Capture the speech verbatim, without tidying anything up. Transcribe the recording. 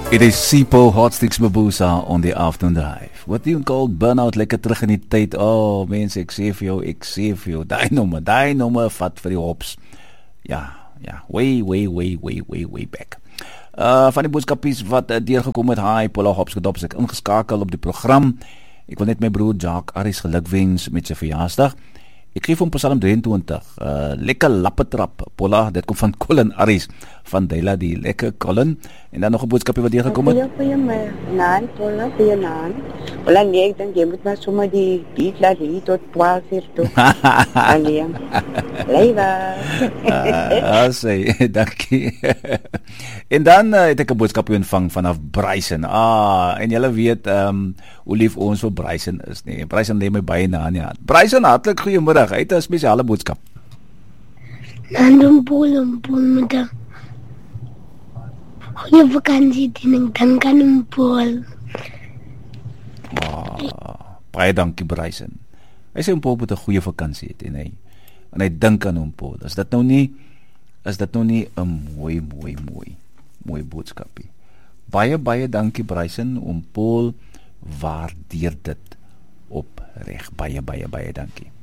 It is Sipho Hot Sticks Mabusa on the afternoon drive. What do you call burnout? Lekker terug in die tyd. Oh, mense, ek sê vir jou, ek sê vir jou, daai nommer, daai nommer vat vir die hops. Ja, ja, way, way, way, way, way, way back. Uh, van die boodskapies wat uh, deurgekom het, hi, Paula Hops gedops, ek ingeskakel op die program. Ek wil net my broer Jacques Aris gelukwens met sy verjaarsdag. Ek geef hom Psalm drieëntwintig, uh, lekker lappetrap, Paula, dit kom van Colin Aris, van Deila, die lekker Colin, en dan nog een boodskapie wat hier gekom het. Goeie my naan, Paula, goeie naan. Paula, nee, ek denk, jy moet maar sommer die beat laat hier tot twaalf uur toe. Alleen, leiva. Ah, sê, dankie. En dan uh, het ek een boodskapie ontvang vanaf Bryson. Ah, en julle weet, um, hoe lief ons vir Bryson is, nee. Bryson neem my baie na aan die hand. Bryson, hartelijk goeiemiddag, hy het een speciale boodskap. Nandom Paul en Paul met een goeie vakantie en ek dank aan hom Paul. Ah, baie dankie Bryson. Hy sê hom Paul moet een goeie vakantie het en hy, en hy dink aan hom Paul. Is dit nou nie, is dit nou nie een mooi, mooi, mooi, mooi boodskapie. Baie, baie dankie Bryson, om Paul waardeer dit opreg. Baie, baie, baie dankie.